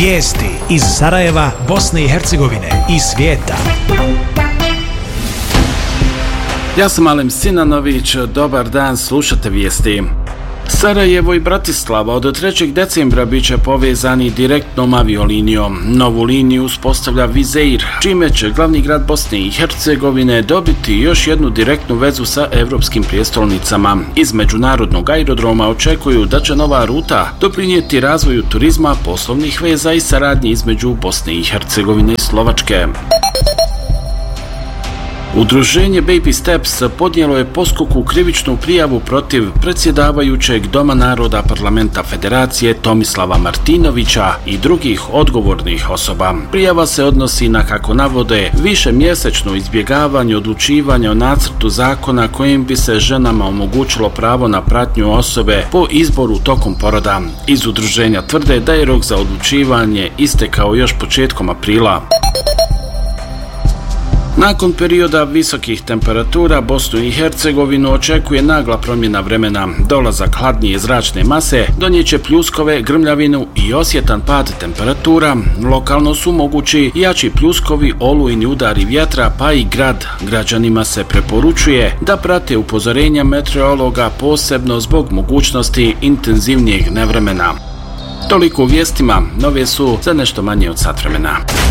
Vijesti iz Sarajeva, Bosne i Hercegovine i svijeta. Ja sam Alem Sinanović, dobar dan, slušate vijesti. Sarajevo i Bratislava od 3. decembra bit će povezani direktnom aviolinijom. Novu liniju uspostavlja Wizz Air, čime će glavni grad Bosne i Hercegovine dobiti još jednu direktnu vezu sa evropskim prijestolnicama. Iz međunarodnog aerodroma očekuju da će nova ruta doprinijeti razvoju turizma, poslovnih veza i saradnje između Bosne i Hercegovine i Slovačke. Udruženje Baby Steps podnijelo je poskoku krivičnu prijavu protiv predsjedavajućeg Doma naroda Parlamenta Federacije Tomislava Martinovića i drugih odgovornih osoba. Prijava se odnosi na, kako navode, višemjesečno izbjegavanje odlučivanja o nacrtu zakona kojim bi se ženama omogućilo pravo na pratnju osobe po izboru tokom poroda. Iz udruženja tvrde da je rok za odlučivanje istekao još početkom aprila. Nakon perioda visokih temperatura Bosnu i Hercegovinu očekuje nagla promjena vremena. Dolazak hladnije zračne mase donijeće pljuskove, grmljavinu i osjetan pad temperatura. Lokalno su mogući jači pljuskovi, olujni udari vjetra, pa i grad. Građanima se preporučuje da prate upozorenja meteorologa, posebno zbog mogućnosti intenzivnijeg nevremena. Toliko u vijestima, nove su za nešto manje od sat vremena.